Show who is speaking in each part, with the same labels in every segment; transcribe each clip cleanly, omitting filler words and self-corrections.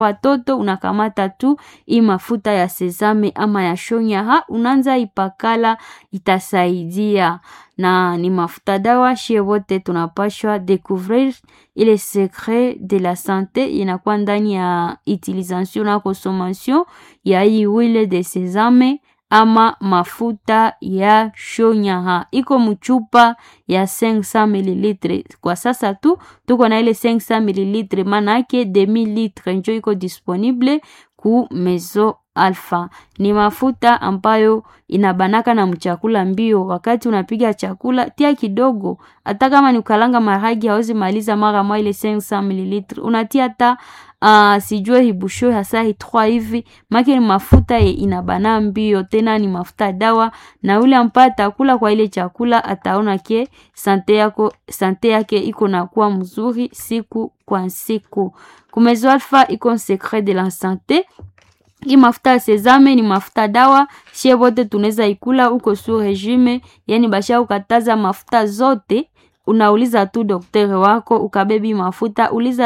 Speaker 1: watoto unakamata tu hii mafuta ya sesame ama ya shonyaha unaanza ipakala, itasaidia. Na ni mafuta dawa, shie wote tunapashwa découvrir ile secret de la santé inakuwa ndani ya utilisation na consommation ya hii huile de sesame ama mafuta ya shonyaha. Iko mchupa ya 500 ml. Kwa sasa tu tuko na ile 500 ml, manake 2000 litres njo iko disponible ku Maison Alpha. Ni mafuta ambayo inabanaka na mchakula mbio. Wakati unapiga chakula tia kidogo, hata kama ni ukalanga maragi hawezi maliza mara moja ile 500 ml. Unatia hata sijue hibusho hasa 3 hivi, maki ni mafuta inabana mbio, tena ni mafuta dawa, na ule ambaye atakula kwa ile chakula ataona ke sante yake iko na kuwa mzuri siku kwa siku. Maison Alpha iko secret de la santé. Hii mafuta ya sesame ni mafuta dawa, shie wote tunaweza ikula uko sur regime, yani basha ukataza mafuta zote. Unauliza tu daktari wako ukabebi mafuta, uliza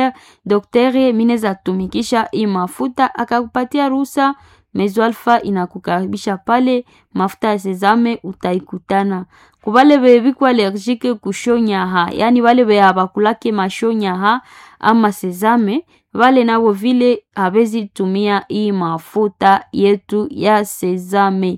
Speaker 1: daktari mineza tumikisha hii mafuta, akakupatia ruhusa. Maison Alpha inakukaribisha pale. Mafuta ya sesame utaikutana. Kubale bebi kwa allergique kushonyaha, yani wale be abakulake mashonyaha ama sesame, wale nabo vile habezi tumia hii mafuta yetu ya sesame.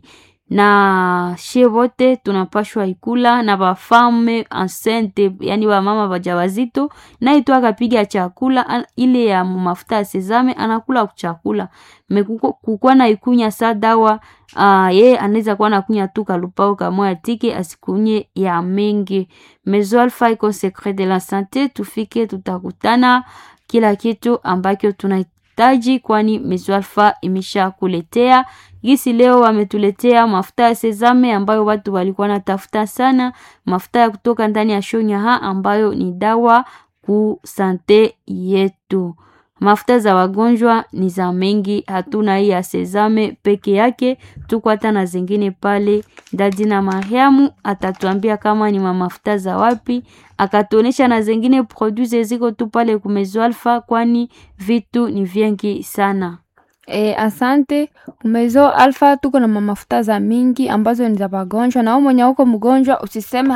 Speaker 1: Na shie wote tunapashwa ikula, na bafame enceinte, yani wa mama wajawazito, na itu akapiga chakula ile ya mafuta ya sesame anakula kuchakula. Kukua na ikunya sa dawa, ye anaweza kuwa nakunya tu kalupao kamoya tike, asikunye ya mengi. Maison Alpha iko secret de la santé. Tufike tutakutana kila kitu ambacho tunahitaji, kwani Maison Alpha imesha kuletea. Gisi leo wametuletea mafuta ya sesame ambayo watu walikuwa natafuta sana, mafuta ya kutoka ndani ya shonyaha ambayo ni dawa ku sante yetu. Mafuta za wagonjwa ni za mengi, hatuna hii ya sesame peke yake, tuko hata na zingine pale. Dadi na Mariamu atatuambia kama ni mafuta za wapi, akatuonesha na zingine produits ziko tu pale ku Maison Alpha, kwani vitu ni vingi sana.
Speaker 2: Asante. Maison Alpha tuko na mafuta za mingi ambazo ni za wagonjwa, na mwenye uko mgonjwa usiseme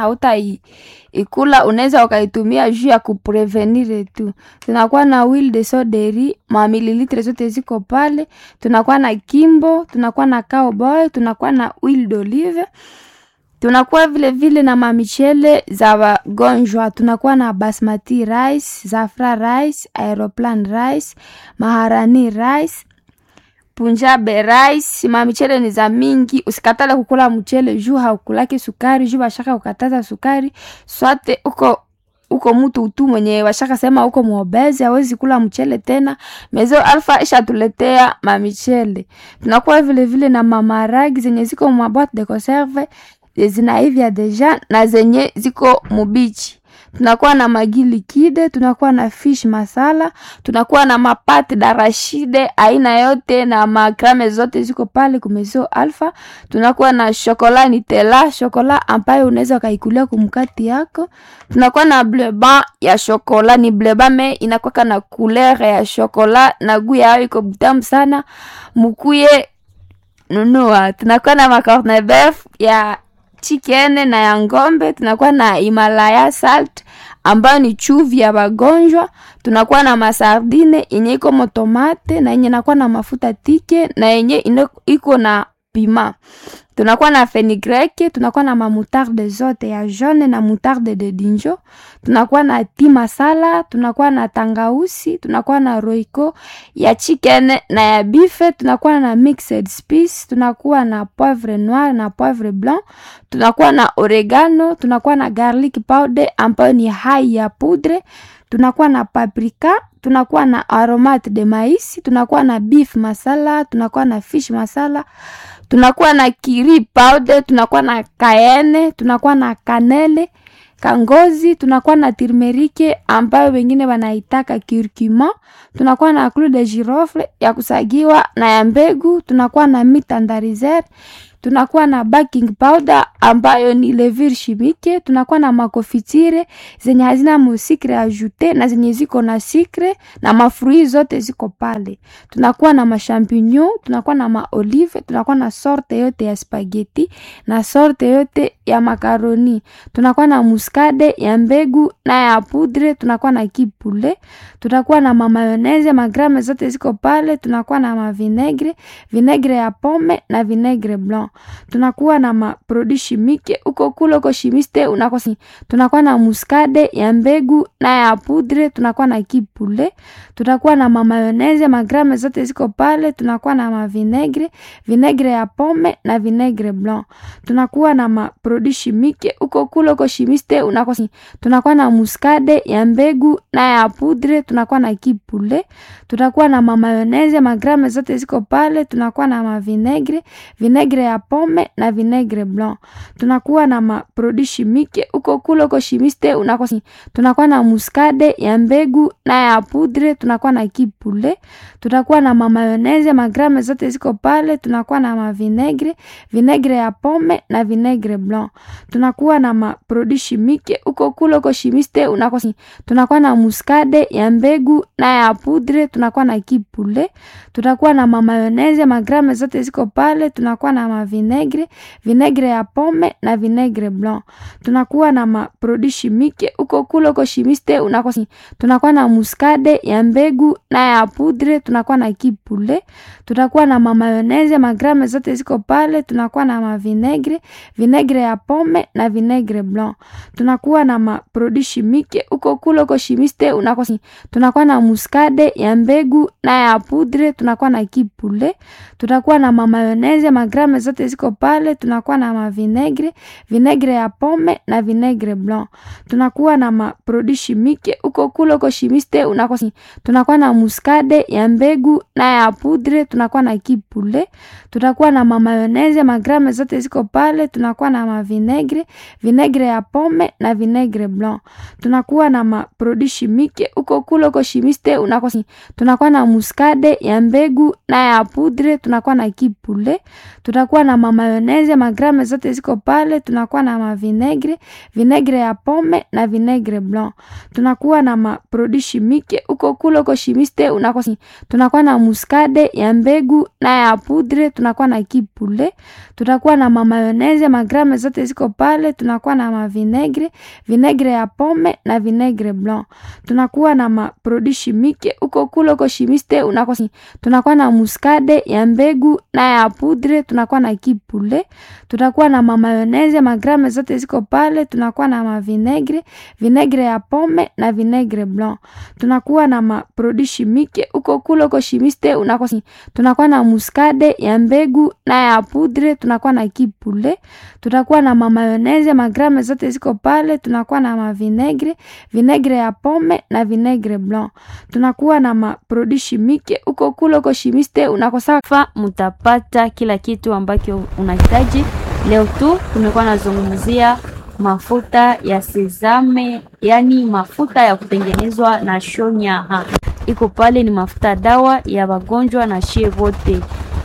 Speaker 2: ikula, unaweza ukaitumia juu ya kuprevenir tu. Tunakuwa na huile de soderi, ma mililitre zote ziko pale. Tunakuwa na Kimbo, tunakuwa na Cowboy, tunakuwa na huile d'olive. Tunakuwa vile vile na mamichele za wagonjwa. Tunakuwa na basmati rice, zafra rice, aeroplan rice, maharani rice, punjabe rice. Mamichele ni za mingi. Usikatale kukula mchele juu haukulaki sukari, juu bashaka ukataza sukari. Swate uko mtu utu mwenye washaka sema uko muobezi hawezi kula mchele tena. Maison Alpha isha tuletea mamichele. Tunakuwa vile vile na mamaragi zenye ziko mwa boîte de conserve, zinaivya deja na zenye ziko mubichi. Tunakuwa na magi liquide, tunakuwa na fish masala, tunakuwa na mapate d'arachide aina yote, na makrame zote ziko pale ku Maison Alpha. Tunakuwa na chocolat Nutella, chocolat ambayo unaweza kaikulia kumkati yako. Tunakuwa na bleu blanc ya chocolat, ni bleu blanc mais inakuwa na couleur ya chocolat na goût yao iko butamu sana, mukuye nunua. Tunakuwa na macorne beef ya chicken na ya ngombe. Tunakuwa na Himalaya salt ambayo ni chuvi ya wagonjwa. Tunakuwa na masardine yenye iko motomate na yenye inakuwa na mafuta tike na yenye iko na pima. Tunakuwa na fenugrec, tunakuwa na mamoutarde zote ya jaune na moutarde de dinjo. Tunakuwa na ti masala, tunakuwa na tangausi, tunakuwa na roiko ya chicken na ya bife, tunakuwa na mixed spice, tunakuwa na poivre noir na poivre blanc, tunakuwa na oregano, tunakuwa na garlic powder ambayo ni hai ya poudre, tunakuwa na paprika, tunakuwa na aromate de maïs, tunakuwa na beef masala, tunakuwa na fish masala, tunakuwa na curry powder, tunakuwa na cayenne, tunakuwa na kanele, kangozi, tunakuwa na turmeric ambayo wengine wanaitaka curcuma, tunakuwa na clou de girofle ya kusagiwa na ya mbegu, tunakuwa na mitandarizer, tunakuwa na baking powder ambayo ni levure chimique, tunakuwa na makofitire zenye hazina musikre ajute na zenye ziko na sikre na mafrui zote ziko pale. Tunakuwa na mashampinyon, tunakuwa na maolive, tunakuwa na sorte yote ya spaghetti na sorte yote ya makaroni. Tunakuwa na muskade ya mbegu na ya poudre, tunakuwa na kipule, tunakuwa na mayonnaise, magrame zote ziko pale, tunakuwa na vinegre ya pomme na vinegre blanc. Tunakuwa na maproduit chimique uko kule uko chimiste unakosi. Tunakuwa na muskade ya mbegu na ya poudre, tunakuwa na kipule, tunakuwa na mayonnaise, magrame zote ziko pale, tunakuwa na vinegre ya pomme na vinegre blanc. Tunakuwa na maproduit chimique uko kule uko chimiste unakosi. Tunakuwa na muskade ya mbegu na ya poudre, tunakuwa na kipule, tunakuwa na mayonnaise, magrame zote ziko pale, tunakuwa na vinegre ya pomme na vinegre blanc. Tunakuwa na maproduit chimique uko kule uko chimiste unakosi. Tunakuwa na muskade ya mbegu na ya poudre, tunakuwa na kipule, tunakuwa na mayonnaise, magrame zote ziko pale, tunakuwa na vinegre ya pomme na vinegre blanc. Tunakuwa na maproduit chimique uko kule uko chimiste unakosi. Tunakuwa na muskade ya mbegu na ya poudre, tunakuwa na kipule, tutakuwa na mayonnaise, magrame zote ziko pale, tunakuwa na vinegre ya pomme na vinegre blanc. Tunakuwa na maproduit chimique uko kule uko chimiste unakosi. Tunakuwa na muskade ya mbegu na ya poudre, tunakuwa na kipule, tutakuwa na mayonnaise, magrame zote ziko pale, tunakuwa na vinegre ya pomme na vinegre blanc. Tunakuwa na maproduit chimique uko kule uko chimiste unakosi. Tunakuwa na muskade ya mbegu na ya poudre, tunakuwa na kipule, tutakuwa na mayonnaise, magrame zote ziko pale, tunakuwa na vinegre ya pomme na vinegre blanc. Tunakuwa na maproduit chimique uko kule uko chimiste unakosi. Tunakuwa na muskade ya mbegu na ya poudre, tunakuwa na kipule, tutakuwa na mayonnaise, magrame zote ziko pale, tunakuwa na vinegre ya pomme na vinegre blanc. Tunakuwa na maproduit chimique uko kule uko chimiste unakosi. Tunakuwa na muskade ya mbegu na ya poudre, tunakuwa na kipule, tutakuwa na mayonnaise, magrame zote ziko pale, tunakuwa na vinegre ya pomme na vinegre blanc. Tunakuwa na maproduit chimique uko kule uko chimiste unakosi. Tunakuwa na muskade ya mbegu na ya poudre, tunakuwa na kipule, tutakuwa na mayonnaise, magrame zote ziko pale, tunakuwa na vinegre ya pomme na vinegre blanc. Tunakuwa na maproduit chimique uko kule uko chimiste unakosi. Tunakuwa na muskade ya mbegu na ya poudre, tunakuwa na kipule, tutakuwa na mayonnaise, magrame zote ziko pale, tunakuwa na vinegre ya pomme na vinegre blanc. Tunakuwa na maproduit chimique uko kule uko chimiste unakosi. Tunakuwa na muskade ya mbegu na ya poudre, tunakuwa na kipule, tutakuwa na mayonnaise, magrame zote ziko pale, tunakuwa na vinegre ya pomme na vinegre blanc. Tunakuwa na maproduit chimique uko kule uko chimiste unakosa.
Speaker 1: Mutapata kila kitu ambacho unahitaji. Leo tu tumekuwa nazungumzia mafuta ya sesame, yani mafuta ya kutengenezwa na shonyaha. Iko pale, ni mafuta dawa ya wagonjwa na shie wote.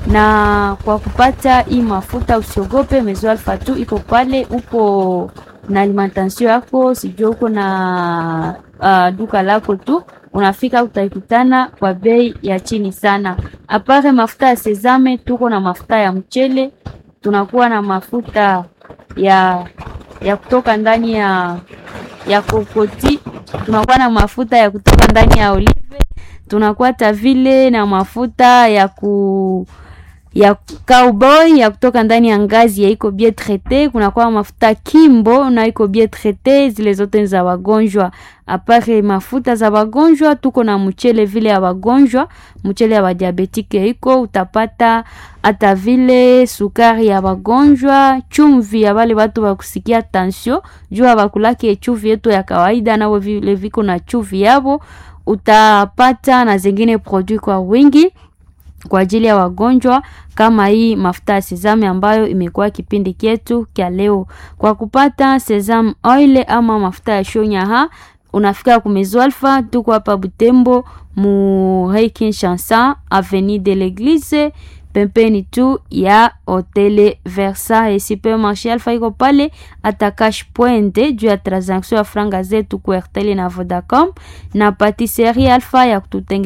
Speaker 1: Na kwa kupata hii mafuta usiogope, Maison Alpha tu iko pale. Uko na alimentation yako, sijui uko na duka lako tu, unafika utaikutana kwa bei ya chini sana. Apare mafuta ya sesame, tuko na mafuta ya mchele, tunakuwa na mafuta ya kutoka ndani ya kokoti, tunakuwa na mafuta ya kutoka ndani ya olive, tunakuwa vile na mafuta ya cowboy ya kutoka ndani ya ngazi ya iko bien traité. Kuna kwa mafuta kimbo na iko bien traité, zile zote za wagonjwa. Apare mafuta za wagonjwa, tuko na mchele vile ya wagonjwa, mchele ya diabetike iko, utapata hata vile sukari ya wagonjwa, chumvi ya wale watu wa kusikia tension, jua wakulake chumvi yetu ya kawaida na vile viko na chumvi yabo, utapata na zingine produit kwa wingi kwa ajili ya wagonjwa, kama hii mafuta ya sesame ambayo imekuwa kipindi kietu kia leo. Kwa kupata sesame oil ama mafuta ya shonyaha, unafika ku Maison Alpha, tuko hapa Butembo mu Kinshasa, avenue de l'Église, pembeni tu ya hoteli Versailles. Supermarché Alpha iko pale ata cash point juu ya transaction ya franga zetu kwa Airtel na Vodacom, na patisserie Alpha ya kututenge